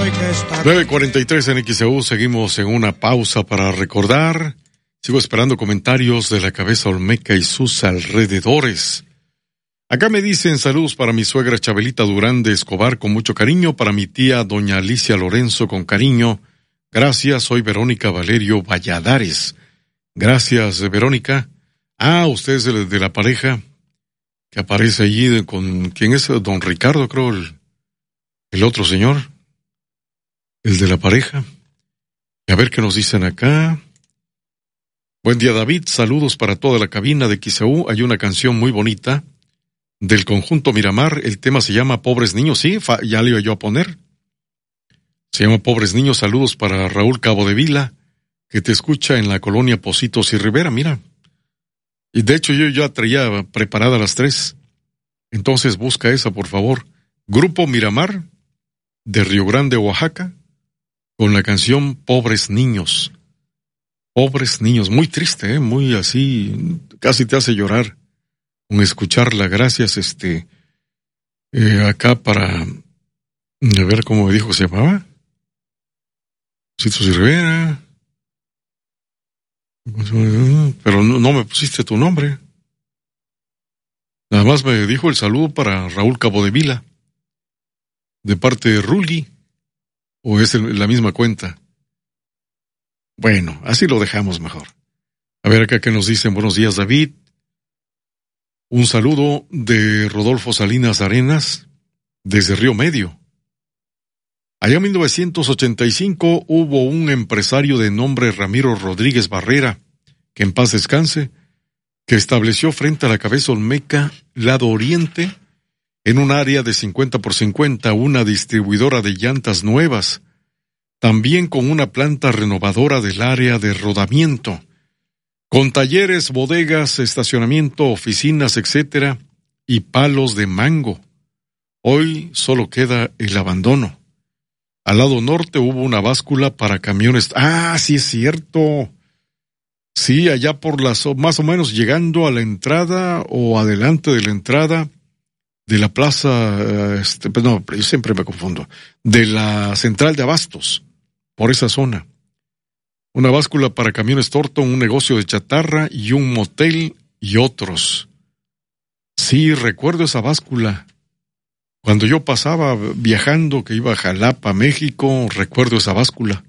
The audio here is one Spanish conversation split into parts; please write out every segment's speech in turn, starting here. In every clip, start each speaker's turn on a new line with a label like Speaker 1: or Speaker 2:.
Speaker 1: 9:43 en XEU, seguimos en una pausa para recordar. Sigo esperando comentarios de la cabeza olmeca y sus alrededores. Acá me dicen saludos para mi suegra Chabelita Durán de Escobar con mucho cariño, para mi tía doña Alicia Lorenzo con cariño. Gracias, soy Verónica Valerio Valladares. Gracias, Verónica. Usted es de la pareja que aparece allí con... ¿Quién es? Don Ricardo, creo, el otro señor. El de la pareja. A ver qué nos dicen acá. Buen día, David. Saludos para toda la cabina de XEU. Hay una canción muy bonita del conjunto Miramar. El tema se llama Pobres Niños. Sí, ya le iba yo a poner. Se llama Pobres Niños. Saludos para Raúl Cabo de Vila, que te escucha en la colonia Pocitos y Rivera. Mira. Y de hecho yo ya traía preparada las 3. Entonces busca esa, por favor. Grupo Miramar, de Río Grande, Oaxaca, con la canción Pobres Niños. Pobres Niños. Muy triste, muy así, casi te hace llorar con escucharla. Gracias, acá para, a ver cómo me dijo que se llamaba. Pocitos y Rivera. Pero no me pusiste tu nombre. Nada más me dijo el saludo para Raúl Cabo de Vila, de parte de Ruli, o es la misma cuenta. Bueno, así lo dejamos mejor. A ver acá que nos dicen. Buenos días, David. Un saludo de Rodolfo Salinas Arenas, desde Río Medio. Allá en 1985 hubo un empresario de nombre Ramiro Rodríguez Barrera, que en paz descanse, que estableció frente a la cabeza olmeca, lado oriente, en un área de 50x50, una distribuidora de llantas nuevas, también con una planta renovadora del área de rodamiento, con talleres, bodegas, estacionamiento, oficinas, etcétera, y palos de mango. Hoy solo queda el abandono. Al lado norte hubo una báscula para camiones. Sí es cierto. Sí, allá por más o menos llegando a la entrada o adelante de la entrada de la plaza, no, yo siempre me confundo, de la central de abastos, por esa zona. Una báscula para camiones Thornton, un negocio de chatarra y un motel y otros. Sí, recuerdo esa báscula. Cuando yo pasaba viajando, que iba a Jalapa, México, recuerdo esa báscula.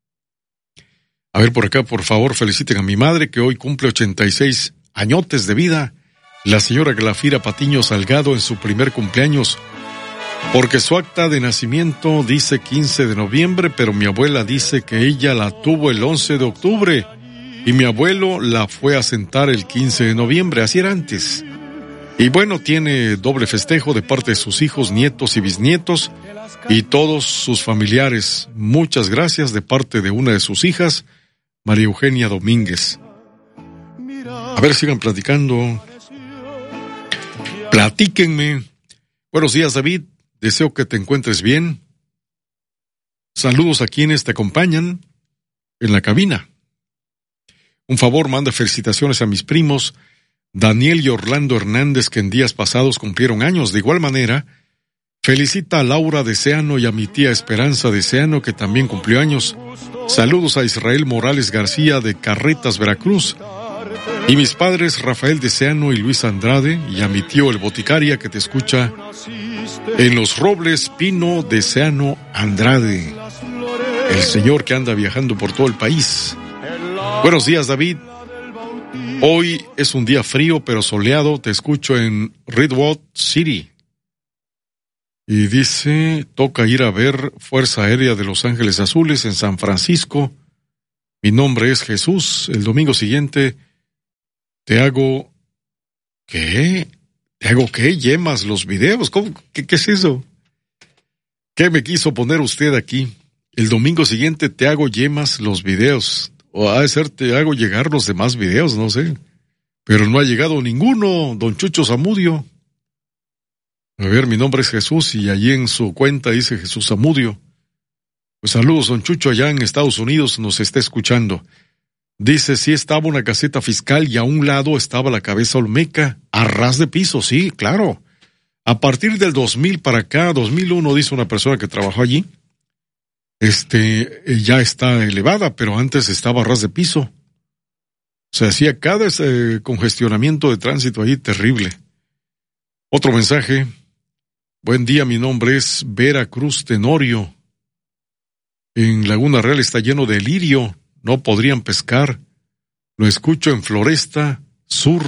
Speaker 1: A ver, por acá, por favor, feliciten a mi madre, que hoy cumple 86 añotes de vida, la señora Glafira Patiño Salgado, en su primer cumpleaños, porque su acta de nacimiento dice 15 de noviembre, pero mi abuela dice que ella la tuvo el 11 de octubre, y mi abuelo la fue a sentar el 15 de noviembre, así era antes. Y bueno, tiene doble festejo de parte de sus hijos, nietos y bisnietos y todos sus familiares. Muchas gracias de parte de una de sus hijas, María Eugenia Domínguez. A ver, sigan platicando. Platíquenme. Buenos días, David. Deseo que te encuentres bien. Saludos a quienes te acompañan en la cabina. Un favor, manda felicitaciones a mis primos Daniel y Orlando Hernández, que en días pasados cumplieron años. De igual manera, felicita a Laura Deseano y a mi tía Esperanza Deseano, que también cumplió años. Saludos a Israel Morales García de Carretas, Veracruz. Y mis padres Rafael Deseano y Luis Andrade, y a mi tío el Boticaria, que te escucha en Los Robles, Pino Deseano Andrade, el señor que anda viajando por todo el país. Buenos días, David. Hoy es un día frío pero soleado, te escucho en Redwood City. Y dice, toca ir a ver Fuerza Aérea de Los Ángeles Azules en San Francisco. Mi nombre es Jesús. El domingo siguiente te hago... ¿Qué? ¿Te hago qué? ¿Yemas los videos? ¿Cómo? ¿Qué es eso? ¿Qué me quiso poner usted aquí? El domingo siguiente te hago yemas los videos. O ha de ser, te hago llegar los demás videos, no sé. Pero no ha llegado ninguno, don Chucho Zamudio. A ver, mi nombre es Jesús y allí en su cuenta dice Jesús Zamudio. Pues saludos, don Chucho, allá en Estados Unidos nos está escuchando. Dice, sí estaba una caseta fiscal y a un lado estaba la cabeza olmeca, a ras de piso, sí, claro. A partir del 2000 para acá, 2001, dice una persona que trabajó allí, ya está elevada, pero antes estaba a ras de piso. Se hacía cada congestionamiento de tránsito ahí terrible. Otro mensaje. Buen día, mi nombre es Vera Cruz Tenorio. En Laguna Real está lleno de lirio, no podrían pescar. Lo escucho en Floresta Sur.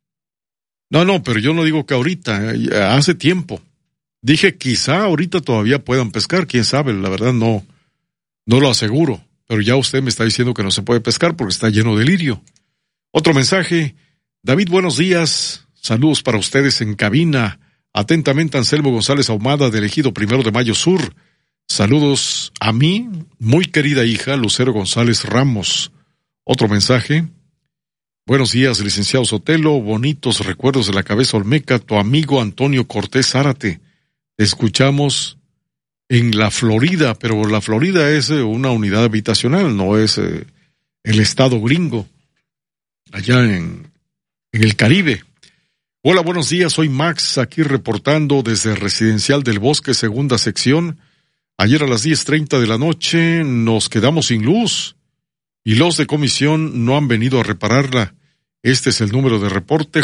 Speaker 1: No, pero yo no digo que ahorita, hace tiempo. Dije quizá ahorita todavía puedan pescar, quién sabe, la verdad no lo aseguro. Pero ya usted me está diciendo que no se puede pescar porque está lleno de lirio. Otro mensaje. David, buenos días. Saludos para ustedes en cabina. Atentamente, Anselmo González Ahumada, del Ejido 1 de Mayo Sur. Saludos a mí, muy querida hija, Lucero González Ramos. Otro mensaje. Buenos días, licenciado Sotelo. Bonitos recuerdos de la Cabeza Olmeca. Tu amigo Antonio Cortés Zárate. Te escuchamos en la Florida, pero la Florida es una unidad habitacional, no es el estado gringo. Allá en el Caribe. Hola, buenos días, soy Max, aquí reportando desde Residencial del Bosque, segunda sección. Ayer a las 10:30 de la noche nos quedamos sin luz y los de comisión no han venido a repararla. Este es el número de reporte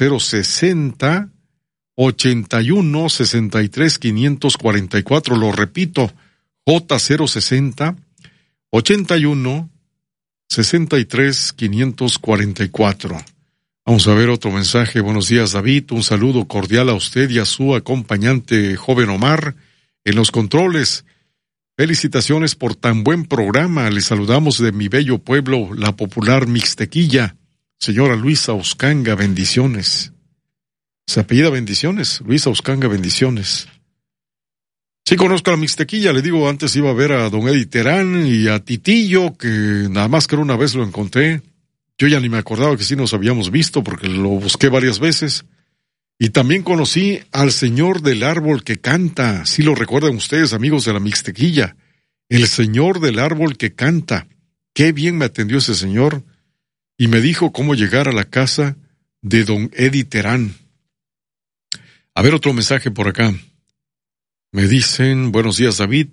Speaker 1: J060 81 63 544. Lo repito, J060 81 63 544. Vamos a ver otro mensaje. Buenos días, David. Un saludo cordial a usted y a su acompañante, joven Omar, en los controles. Felicitaciones por tan buen programa. Les saludamos de mi bello pueblo, la popular Mixtequilla. Señora Luisa Uscanga, bendiciones. Se apellida Bendiciones. Luisa Uscanga, bendiciones. Sí conozco a la Mixtequilla, le digo, antes iba a ver a don Eddie Terán y a Titillo, que nada más que una vez lo encontré. Yo ya ni me acordaba que sí nos habíamos visto porque lo busqué varias veces. Y también conocí al señor del árbol que canta. Sí lo recuerdan ustedes, amigos de la Mixtequilla. El señor del árbol que canta. Qué bien me atendió ese señor. Y me dijo cómo llegar a la casa de don Eddie Terán. A ver otro mensaje por acá. Me dicen, buenos días, David.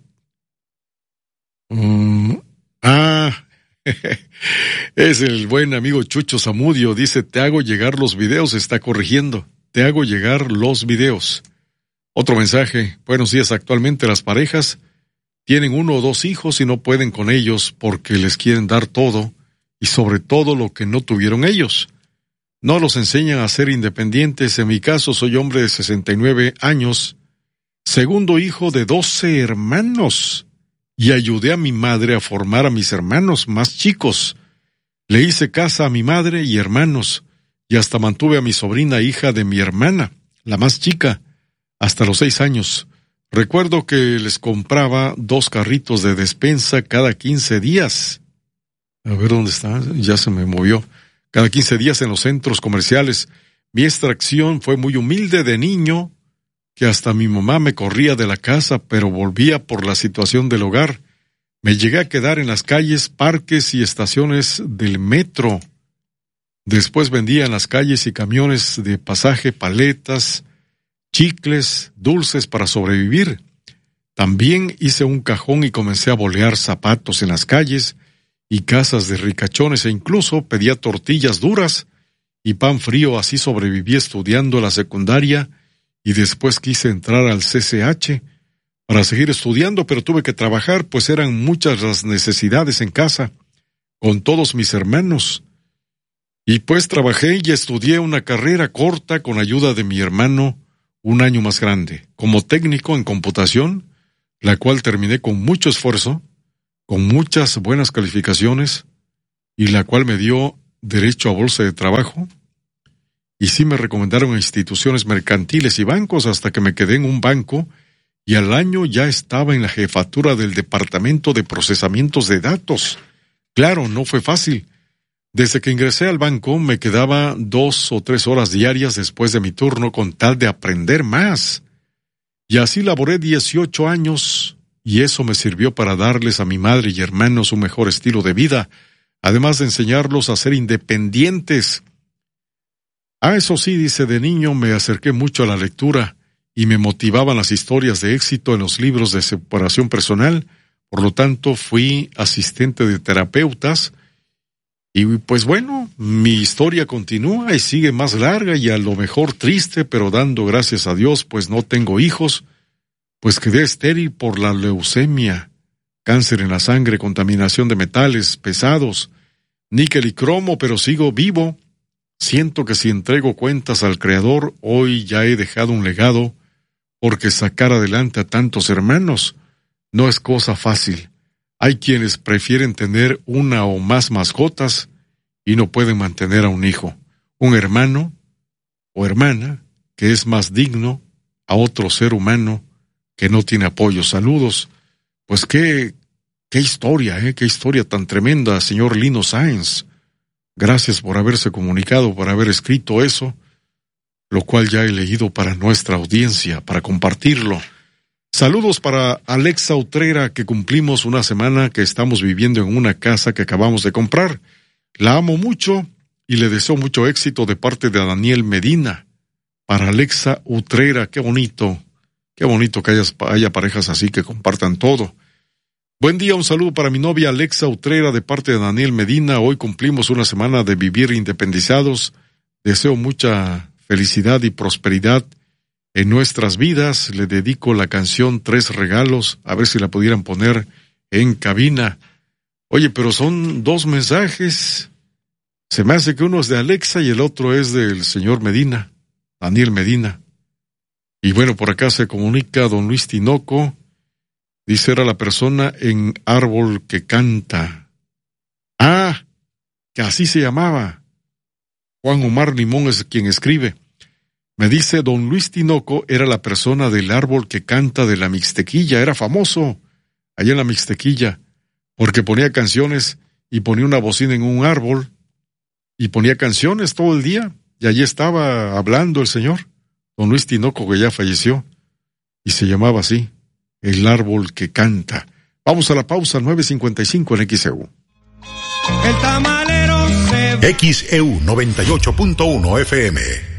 Speaker 1: Es el buen amigo Chucho Zamudio. Dice, te hago llegar los videos. Está corrigiendo. Te hago llegar los videos. Otro mensaje. Buenos días. Actualmente las parejas tienen 1 o 2 hijos y no pueden con ellos porque les quieren dar todo y sobre todo lo que no tuvieron ellos. No los enseñan a ser independientes. En mi caso, soy hombre de 69 años. Segundo hijo de 12 hermanos, y ayudé a mi madre a formar a mis hermanos más chicos. Le hice casa a mi madre y hermanos, y hasta mantuve a mi sobrina hija de mi hermana, la más chica, hasta los 6 años. Recuerdo que les compraba 2 carritos de despensa cada 15 días. A ver dónde está, ya se me movió. Cada 15 días en los centros comerciales. Mi extracción fue muy humilde de niño, que hasta mi mamá me corría de la casa, pero volvía por la situación del hogar. Me llegué a quedar en las calles, parques y estaciones del metro. Después vendía en las calles y camiones de pasaje paletas, chicles, dulces para sobrevivir. También hice un cajón y comencé a bolear zapatos en las calles y casas de ricachones e incluso pedía tortillas duras y pan frío. Así sobreviví estudiando la secundaria. Y después quise entrar al CCH para seguir estudiando, pero tuve que trabajar, pues eran muchas las necesidades en casa, con todos mis hermanos. Y pues trabajé y estudié una carrera corta con ayuda de mi hermano, 1 año más grande, como técnico en computación, la cual terminé con mucho esfuerzo, con muchas buenas calificaciones, y la cual me dio derecho a bolsa de trabajo. Y sí me recomendaron a instituciones mercantiles y bancos hasta que me quedé en un banco y al año ya estaba en la jefatura del departamento de procesamientos de datos. Claro, no fue fácil. Desde que ingresé al banco me quedaba 2 o 3 horas diarias después de mi turno con tal de aprender más. Y así laboré 18 años y eso me sirvió para darles a mi madre y hermanos un mejor estilo de vida, además de enseñarlos a ser independientes. Eso sí, dice, de niño me acerqué mucho a la lectura y me motivaban las historias de éxito en los libros de superación personal, Por lo tanto, fui asistente de terapeutas y pues bueno, mi historia continúa y sigue más larga y a lo mejor triste, pero dando gracias a Dios, pues no tengo hijos, pues quedé estéril por la leucemia, cáncer en la sangre, contaminación de metales pesados, níquel y cromo, pero sigo vivo. Siento que si entrego cuentas al Creador, hoy ya he dejado un legado, porque sacar adelante a tantos hermanos no es cosa fácil. Hay quienes prefieren tener una o más mascotas y no pueden mantener a un hijo, un hermano o hermana que es más digno a otro ser humano que no tiene apoyo. Saludos. Pues qué historia, qué historia tan tremenda, señor Lino Sáenz. Gracias por haberse comunicado, por haber escrito eso, lo cual ya he leído para nuestra audiencia, para compartirlo. Saludos para Alexa Utrera, que cumplimos una semana que estamos viviendo en una casa que acabamos de comprar. La amo mucho y le deseo mucho éxito de parte de Daniel Medina. Para Alexa Utrera, qué bonito que haya parejas así que compartan todo. Buen día, un saludo para mi novia Alexa Utrera de parte de Daniel Medina. Hoy cumplimos una semana de vivir independizados. Deseo mucha felicidad y prosperidad en nuestras vidas. Le dedico la canción 3 regalos, a ver si la pudieran poner en cabina. Oye, pero son 2 mensajes. Se me hace que uno es de Alexa y el otro es del señor Medina, Daniel Medina. Y bueno, por acá se comunica don Luis Tinoco. Dice, era la persona en árbol que canta. Ah, que así se llamaba. Juan Omar Limón es quien escribe. Me dice, don Luis Tinoco era la persona del árbol que canta de la Mixtequilla. Era famoso allá en la Mixtequilla, porque ponía canciones y ponía una bocina en un árbol y ponía canciones todo el día. Y allí estaba hablando el señor, don Luis Tinoco, que ya falleció, y se llamaba así, el árbol que canta. Vamos a la pausa, 9:55 en XEU.
Speaker 2: El tamalero se...
Speaker 3: XEU 98.1 FM.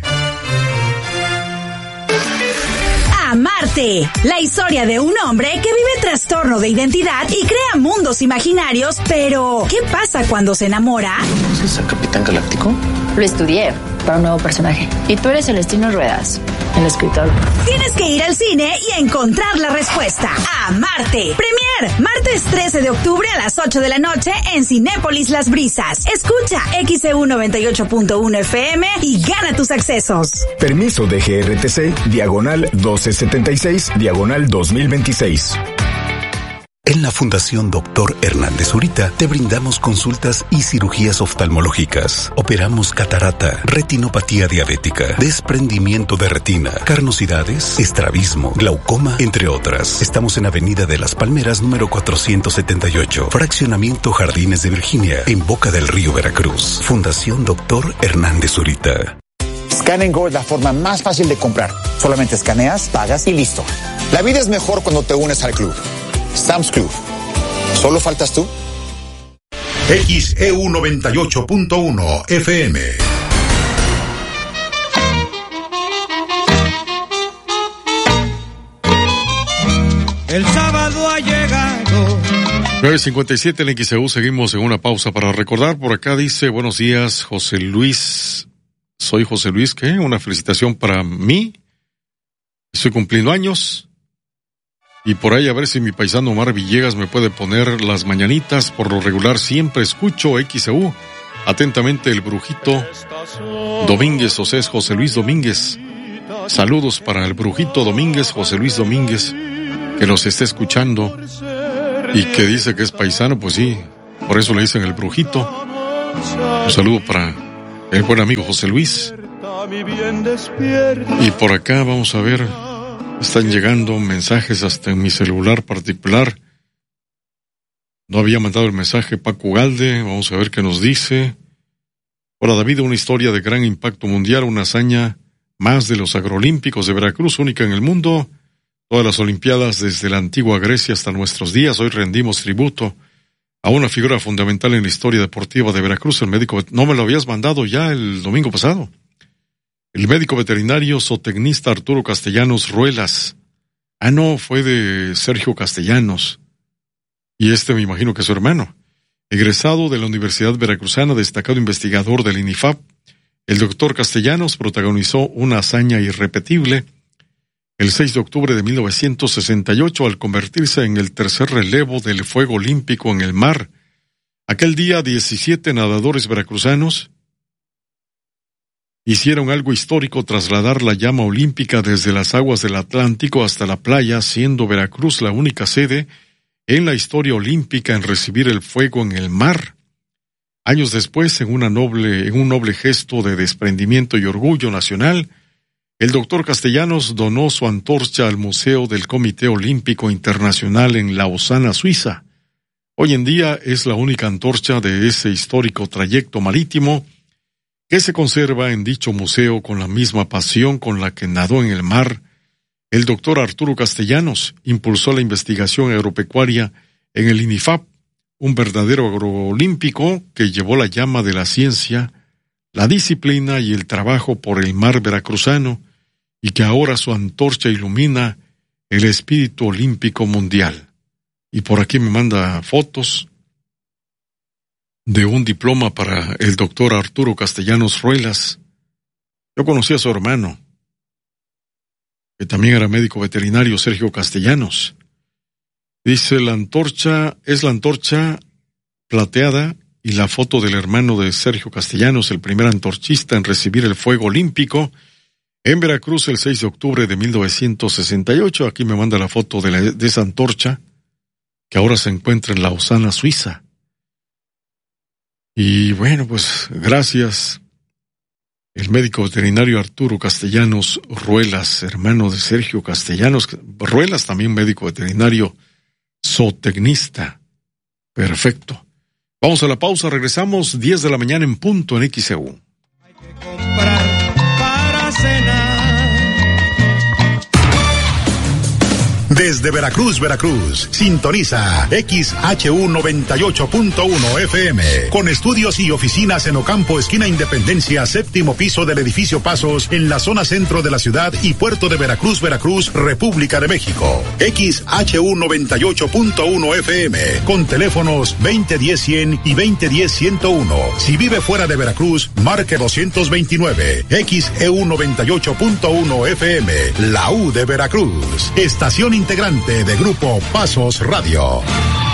Speaker 4: Amarte, la historia de un hombre que vive trastorno de identidad y crea mundos imaginarios, pero ¿qué pasa cuando se enamora?
Speaker 5: ¿Es el Capitán Galáctico?
Speaker 6: Lo estudié para un nuevo personaje. Y tú eres Celestino Ruedas, el escritor.
Speaker 4: Tienes que ir al cine y encontrar la respuesta. Amarte. Premier, martes 13 de octubre a las 8 de la noche en Cinépolis Las Brisas. Escucha XEU 98.1 FM y gana tus accesos.
Speaker 7: Permiso de GRTC, diagonal 1276, diagonal 2026.
Speaker 3: En la Fundación Dr. Hernández Zurita te brindamos consultas y cirugías oftalmológicas. Operamos catarata, retinopatía diabética, desprendimiento de retina, carnosidades, estrabismo, glaucoma, entre otras. Estamos en Avenida de las Palmeras, número 478, Fraccionamiento Jardines de Virginia, en Boca del Río, Veracruz. Fundación Dr. Hernández Zurita.
Speaker 8: Scan & Go es la forma más fácil de comprar. Solamente escaneas, pagas y listo. La vida es mejor cuando te unes al club. Sam's Club. ¿Solo faltas tú?
Speaker 3: XEU 98.1 FM.
Speaker 2: El sábado ha llegado.
Speaker 1: 9:57 en XEU, seguimos en una pausa para recordar. Por acá dice, buenos días, José Luis. Soy José Luis, ¿qué? Una felicitación para mí. Estoy cumpliendo años. Y por ahí a ver si mi paisano Omar Villegas me puede poner las mañanitas. Por lo regular siempre escucho XEU. Atentamente el Brujito Domínguez, o sea, es José Luis Domínguez. Saludos para el Brujito Domínguez, José Luis Domínguez, que nos está escuchando y que dice que es paisano. Pues sí, por eso le dicen el Brujito. Un saludo para el buen amigo José Luis. Y por acá vamos a ver, están llegando mensajes hasta en mi celular particular. No había mandado el mensaje Paco Galde, vamos a ver qué nos dice. Hola David, una historia de gran impacto mundial, una hazaña más de los Agrolímpicos de Veracruz, única en el mundo. Todas las Olimpiadas desde la antigua Grecia hasta nuestros días, hoy rendimos tributo a una figura fundamental en la historia deportiva de Veracruz, el médico. No me lo habías mandado ya el domingo pasado. El médico veterinario zootecnista Arturo Castellanos Ruelas. Ah, no, fue de Sergio Castellanos. y me imagino que es su hermano. Egresado de la Universidad Veracruzana, destacado investigador del INIFAP, el doctor Castellanos protagonizó una hazaña irrepetible el 6 de octubre de 1968 al convertirse en el tercer relevo del fuego olímpico en el mar. Aquel día 17 nadadores veracruzanos hicieron algo histórico, trasladar la llama olímpica desde las aguas del Atlántico hasta la playa, siendo Veracruz la única sede en la historia olímpica en recibir el fuego en el mar. Años después, en un noble gesto de desprendimiento y orgullo nacional, el doctor Castellanos donó su antorcha al Museo del Comité Olímpico Internacional en Lausana, Suiza. Hoy en día es la única antorcha de ese histórico trayecto marítimo que se conserva en dicho museo con la misma pasión con la que nadó en el mar. El doctor Arturo Castellanos impulsó la investigación agropecuaria en el INIFAP, un verdadero agroolímpico que llevó la llama de la ciencia, la disciplina y el trabajo por el mar veracruzano, y que ahora su antorcha ilumina el espíritu olímpico mundial. Y por aquí me manda fotos de un diploma para el doctor Arturo Castellanos Ruelas. Yo conocí a su hermano, que también era médico veterinario, Sergio Castellanos. Dice, la antorcha plateada y la foto del hermano de Sergio Castellanos, el primer antorchista en recibir el fuego olímpico en Veracruz el 6 de octubre de 1968. Aquí me manda la foto de esa antorcha, que ahora se encuentra en Lausana, Suiza. Y bueno, pues gracias. El médico veterinario Arturo Castellanos Ruelas, hermano de Sergio Castellanos Ruelas, también médico veterinario zootecnista. Perfecto. Vamos a la pausa, regresamos 10 de la mañana en punto en XEU.
Speaker 2: Hay que comprar para cenar.
Speaker 9: Desde Veracruz, sintoniza XHU 98.1 FM, con estudios y oficinas en Ocampo, esquina Independencia, séptimo piso del edificio Pasos, en la zona centro de la ciudad y puerto de Veracruz, República de México. XHU 98.1 FM, con teléfonos 2010-100 y 2010-101. Si vive fuera de Veracruz, marque 229. XEU 98.1 FM, la U de Veracruz. Estación integrante de Grupo Pasos Radio.